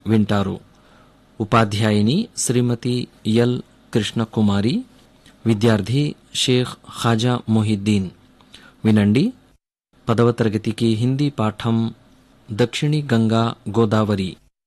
వింటారు. ఉపాధ్యాయుని శ్రీమతి ఎల్ కృష్ణకుమారి, విద్యార్థి షేక్ ఖాజా మొహిద్దీన్. వినండి. 10వ తరగతికి హిందీ పాఠం दक्षिणी गंगा गोदावरी।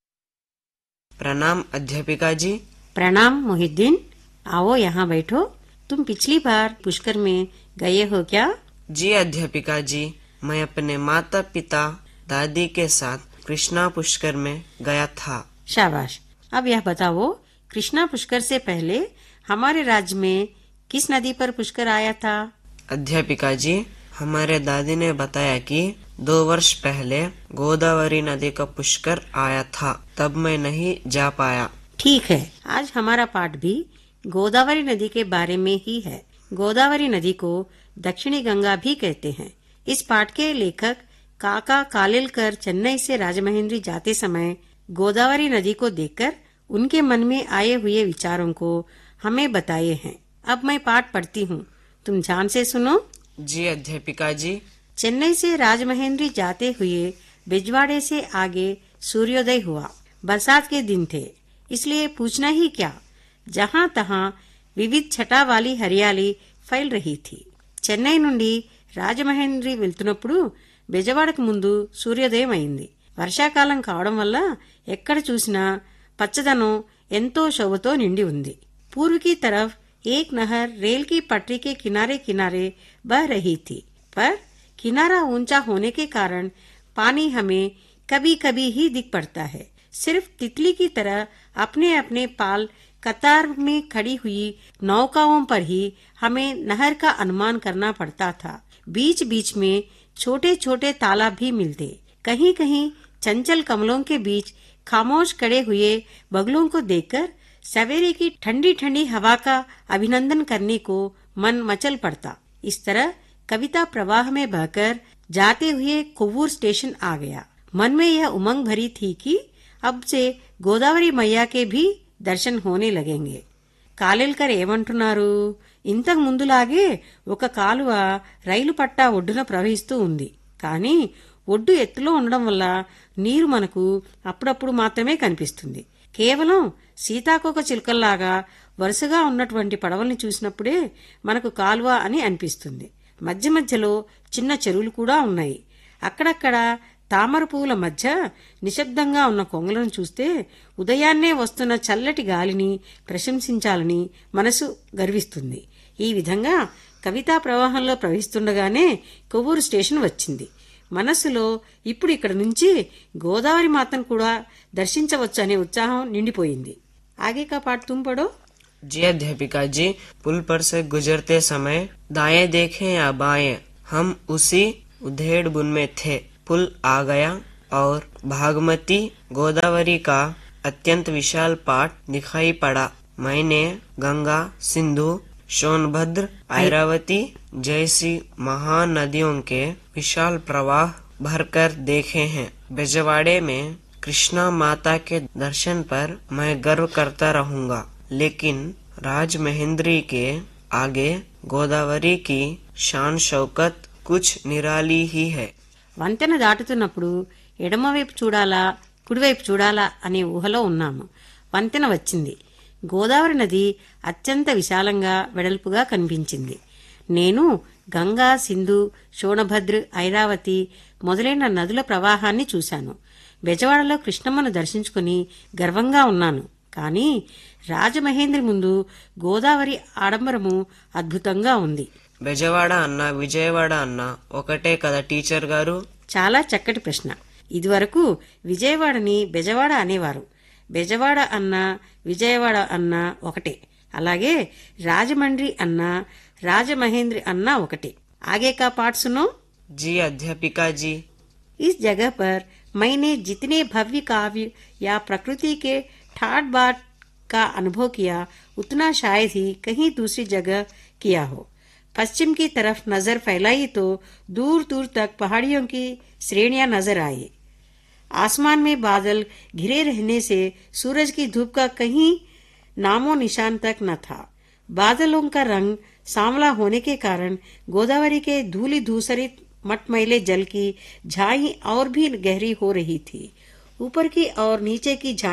प्रणाम अध्यापिका जी। प्रणाम मोहिद्दीन, आओ यहाँ बैठो। तुम पिछली बार पुष्कर में गए हो क्या? जी अध्यापिका जी, मैं अपने माता पिता दादी के साथ कृष्णा पुष्कर में गया था। शाबाश। अब यह बताओ, कृष्णा पुष्कर से पहले हमारे राज्य में किस नदी पर पुष्कर आया था? अध्यापिका जी, हमारे दादी ने बताया कि 2 वर्ष पहले गोदावरी नदी का पुष्कर आया था, तब मैं नहीं जा पाया। ठीक है, आज हमारा पाठ भी गोदावरी नदी के बारे में ही है। गोदावरी नदी को दक्षिणी गंगा भी कहते हैं। इस पाठ के लेखक काका कालेलकर चेन्नई से राजमहेंद्री जाते समय गोदावरी नदी को देखकर उनके मन में आए हुए विचारों को हमें बताए हैं। अब मैं पाठ पढ़ती हूँ, तुम ध्यान से सुनो। जी अध्यापिका जी। चेन्नई से राजमहेंद्री जाते हुए बिजवाड़े से आगे सूर्योदय हुआ। बरसात के दिन थे, इसलिए पूछना ही क्या, जहाँ तहाँ विविध छटा वाली हरियाली फैल रही थी। చెన్నై నుండి రాజమహేంద్రి వెళ్తున్నప్పుడు బెజవాడకు ముందు సూర్యోదయం అయింది. వర్షాకాలం కావడం వల్ల ఎక్కడ చూసినా పచ్చదనం ఎంతో శోభతో నిండి ఉంది. पूर्व की तरफ एक नहर रेल की पटरी के किनारे किनारे बह रही थी, पर किनारा ऊंचा होने के कारण पानी हमें कभी कभी ही दिख पड़ता है। सिर्फ तितली की तरह अपने अपने पाल कतार में खड़ी हुई नौकाओं पर ही हमें नहर का अनुमान करना पड़ता था। बीच बीच में छोटे छोटे तालाब भी मिलते। कहीं कहीं चंचल कमलों के बीच खामोश खड़े हुए बगलों को देखकर सवेरे की ठंडी ठंडी हवा का अभिनंदन करने को मन मचल पड़ता। इस तरह कविता प्रवाह में बहकर जाते हुए कोवूर स्टेशन आ गया। मन में यह उमंग भरी थी कि अब से గోదావరి मैया के भी దర్శన్ होने लगेंगे। కాలేల్కర్ ఏమంటున్నారు, ఇంతకు ముందులాగే ఒక కాలువ రైలు పట్టా ఒడ్డున ప్రవహిస్తూ ఉంది. కానీ ఒడ్డు ఎత్తులో ఉండడం వల్ల నీరు మనకు అప్పుడప్పుడు మాత్రమే కనిపిస్తుంది. కేవలం సీతాకోక చిలుకల్లాగా వరుసగా ఉన్నటువంటి పడవల్ని చూసినప్పుడే మనకు కాలువ అని అనిపిస్తుంది. మధ్య మధ్యలో చిన్న చెరువులు కూడా ఉన్నాయి. అక్కడక్కడ తామర పువ్వుల మధ్య నిశ్శబ్దంగా ఉన్న కొంగలను చూస్తే ఉదయాన్నే వస్తున్న చల్లటి గాలిని ప్రశంసించాలని మనసు గర్విస్తుంది. ఈ విధంగా కవితా ప్రవాహంలో ప్రవహిస్తుండగానే కొవ్వూరు స్టేషన్ వచ్చింది. మనస్సులో ఇప్పుడు ఇక్కడ నుంచి గోదావరి మాతను కూడా దర్శించవచ్చు అనే ఉత్సాహం నిండిపోయింది. ఆగే కా పాఠ తుమ్ పడో। जी अध्यापिका जी, पुल पर से गुजरते समय दाएं देखें या बाएं, हम उसी उधेड़ बुन में थे। पुल आ गया और भागमती गोदावरी का अत्यंत विशाल पाट दिखाई पड़ा। मैंने गंगा, सिंधु, सोनभद्र, ऐरावती जैसी महानदियों के विशाल प्रवाह भरकर देखे हैं। बेजवाड़े में कृष्णा माता के दर्शन पर मैं गर्व करता रहूंगा, लेकिन राजमहेंद्री के आगे गोदावरी की शान शौकत कुछ निराली ही है। వంతెన దాటుతున్నప్పుడు ఎడమవైపు చూడాలా కుడివైపు చూడాలా అనే ఊహలో ఉన్నాము. వంతెన వచ్చింది. గోదావరి నది అత్యంత విశాలంగా వెడల్పుగా కనిపించింది. నేను గంగా, సింధు, సోనభద్ర, ఐరావతి మొదలైన నదుల ప్రవాహాన్ని చూశాను. బెజవాడలో కృష్ణమ్మను దర్శించుకుని గర్వంగా ఉన్నాను. కానీ రాజమహేంద్రి ముందు గోదావరి ఆడంబరము అద్భుతంగా ఉంది. బెజవాడ అన్నా విజయవాడ అన్నా ఒకటే కదా టీచర్ గారు? చాలా చక్కటి ప్రశ్న. ఇదివరకు విజయవాడని బెజవాడ అనేవారు. బెజవాడ అన్నా విజయవాడ అన్నా ఒకటే. అలాగే రాజమండ్రి అన్నా రాజమహేంద్రి అన్నా ఒకటే. आगे का पाठ सुनो। जी अध्यापिका जी। इस जगह पर मैंने जितने भव्य काव्य या प्रकृति के ठाट बाट का अनुभव किया उतना शायद ही कहीं दूसरी जगह किया हो। पश्चिम की तरफ नजर फैलाई तो दूर दूर तक पहाड़ियों की श्रेणियां नजर आई। आसमान में बादल घिरे रहने से सूरज की धूप का कहीं नामो निशान तक न था। बादलों का रंग सांवला होने के कारण गोदावरी के धूली धूसरित मटमैले जल की झाई और भी गहरी हो रही थी। ऊपर की और नीचे की